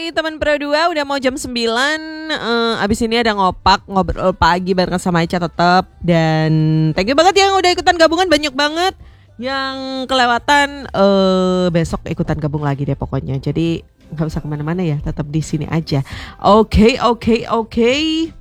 nih teman Pro 2, udah mau jam 9. Abis ini ada ngobrol pagi bareng sama Ica tetap. Dan thank you banget yang udah ikutan gabungan, banyak banget. Yang kelewatan besok ikutan gabung lagi deh pokoknya. Jadi nggak usah kemana-mana ya, tetap di sini aja. Oke.